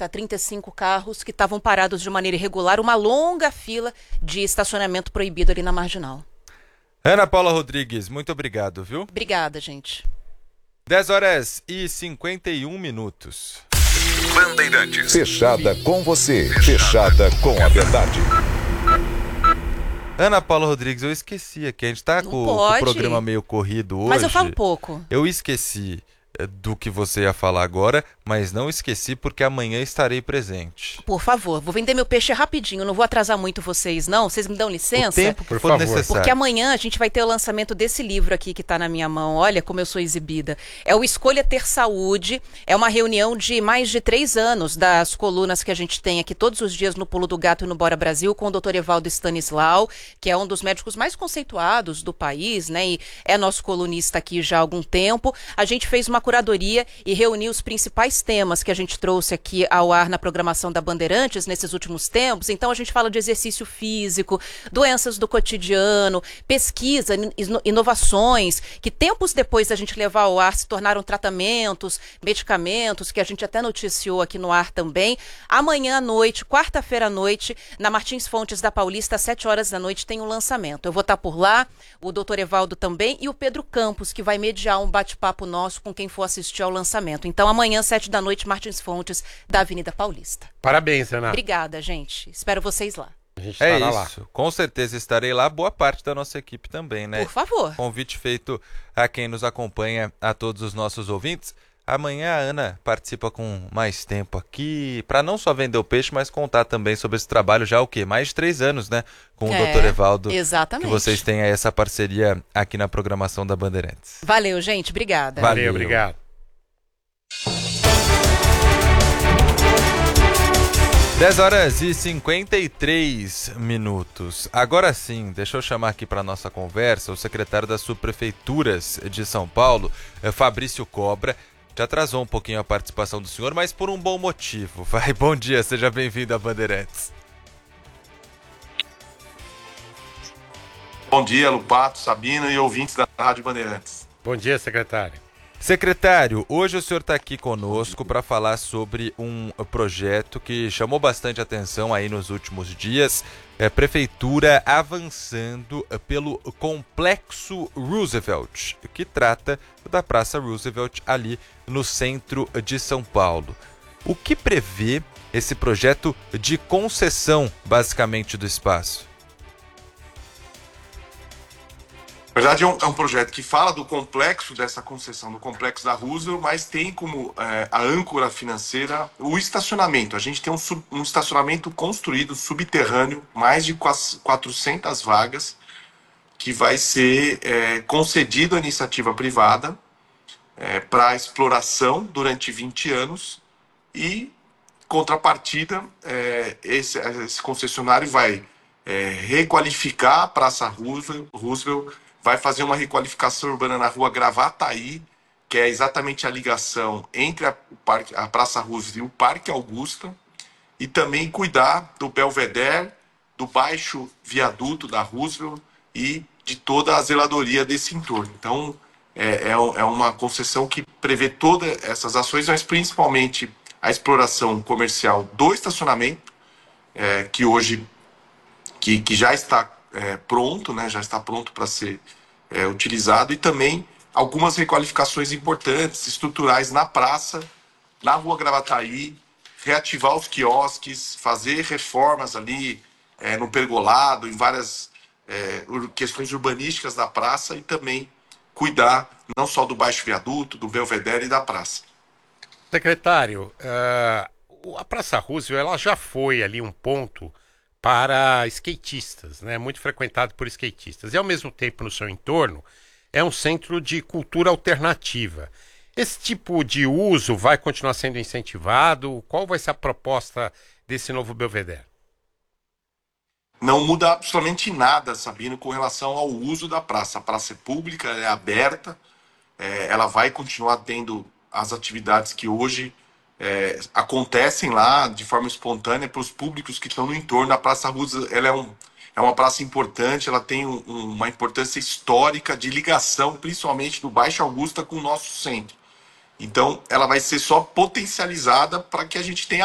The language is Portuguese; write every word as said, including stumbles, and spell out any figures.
trinta, trinta e cinco carros que estavam parados de maneira irregular, uma longa fila de estacionamento proibido ali na Marginal. Ana Paula Rodrigues, muito obrigado, viu? Obrigada, gente. dez horas e cinquenta e um minutos. Bandeirantes. Fechada com você, fechada com a verdade. Ana Paula Rodrigues, eu esqueci aqui, a gente tá com, com o programa meio corrido hoje. Mas eu falo pouco. Eu esqueci do que você ia falar agora, mas não esqueci porque amanhã estarei presente. Por favor, vou vender meu peixe rapidinho, não vou atrasar muito vocês, não. Vocês me dão licença? O tempo que for necessário. Porque amanhã a gente vai ter o lançamento desse livro aqui que está na minha mão. Olha como eu sou exibida. É o Escolha Ter Saúde. É uma reunião de mais de três anos das colunas que a gente tem aqui todos os dias no Pulo do Gato e no Bora Brasil com o doutor Evaldo Stanislau, que é um dos médicos mais conceituados do país, né? E é nosso colunista aqui já há algum tempo. A gente fez uma curadoria e reuniu os principais temas que a gente trouxe aqui ao ar na programação da Bandeirantes nesses últimos tempos. Então a gente fala de exercício físico, doenças do cotidiano, pesquisa, inovações, que tempos depois da gente levar ao ar se tornaram tratamentos, medicamentos, que a gente até noticiou aqui no ar também. Amanhã à noite, quarta-feira à noite, na Martins Fontes da Paulista, às sete horas da noite, tem um lançamento. Eu vou estar por lá, o doutor Evaldo também e o Pedro Campos, que vai mediar um bate-papo nosso com quem for assistir ao lançamento. Então, amanhã, sete da noite, Martins Fontes, da Avenida Paulista. Parabéns, Ana. Obrigada, gente. Espero vocês lá. A gente é estará isso. lá. Com certeza estarei lá. Boa parte da nossa equipe também, né? Por favor. Convite feito a quem nos acompanha, a todos os nossos ouvintes. Amanhã a Ana participa com mais tempo aqui, para não só vender o peixe, mas contar também sobre esse trabalho já o quê? Mais de três anos, né? Com o É, doutor Evaldo. Exatamente. Que vocês têm aí essa parceria aqui na programação da Bandeirantes. Valeu, gente. Obrigada. Valeu, Valeu, obrigado. dez horas e cinquenta e três minutos. Agora sim, deixa eu chamar aqui para nossa conversa o secretário das subprefeituras de São Paulo, Fabrício Cobra. Já atrasou um pouquinho a participação do senhor, mas por um bom motivo. Vai, bom dia, seja bem-vindo a Bandeirantes. Bom dia, Lupato, Sabino e ouvintes da Rádio Bandeirantes. Bom dia, secretário. Secretário, hoje o senhor está aqui conosco para falar sobre um projeto que chamou bastante atenção aí nos últimos dias. É, Prefeitura avançando pelo Complexo Roosevelt, que trata da Praça Roosevelt ali no centro de São Paulo. O que prevê esse projeto de concessão, basicamente, do espaço? Na verdade, é um, é um projeto que fala do complexo dessa concessão, do complexo da Roosevelt, mas tem como é, a âncora financeira o estacionamento. A gente tem um, sub, um estacionamento construído subterrâneo, mais de quatrocentas vagas, que vai ser é, concedido à iniciativa privada é, para exploração durante vinte anos e, contrapartida, é, esse, esse concessionário vai é, requalificar a Praça Roosevelt, Roosevelt vai fazer uma requalificação urbana na rua Gravataí, que é exatamente a ligação entre a, o parque, a Praça Roosevelt e o Parque Augusta, e também cuidar do Belvedere, do baixo viaduto da Roosevelt e de toda a zeladoria desse entorno. Então, é, é, é uma concessão que prevê todas essas ações, mas principalmente a exploração comercial do estacionamento, é, que hoje que, que já está É, pronto, né, já está pronto para ser é, utilizado, e também algumas requalificações importantes, estruturais na praça, na rua Gravataí, reativar os quiosques, fazer reformas ali é, no pergolado, em várias é, questões urbanísticas da praça, e também cuidar não só do baixo viaduto, do Belvedere e da praça. Secretário, uh, a Praça Roosevelt ela já foi ali um ponto para skatistas, né? Muito frequentado por skatistas. E, ao mesmo tempo, no seu entorno, é um centro de cultura alternativa. Esse tipo de uso vai continuar sendo incentivado? Qual vai ser a proposta desse novo Belvedere? Não muda absolutamente nada, Sabino, com relação ao uso da praça. A praça é pública, é aberta, é, ela vai continuar tendo as atividades que hoje É, acontecem lá de forma espontânea para os públicos que estão no entorno. A Praça Roosevelt ela é, um, é uma praça importante, ela tem um, uma importância histórica de ligação, principalmente do Baixo Augusta com o nosso centro. Então, ela vai ser só potencializada para que a gente tenha